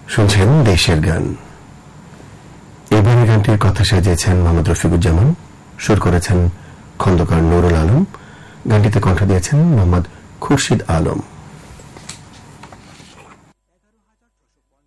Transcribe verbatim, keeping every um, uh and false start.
শুনছেন দেশের গান। এবারে গানটির কথা সাজিয়েছেন মোহাম্মদ রফিকুজ্জামান, সুর করেছেন খন্দকার নুরুল আলম, গানটিতে কণ্ঠ দিয়েছেন মোহাম্মদ খুরশিদ আলম।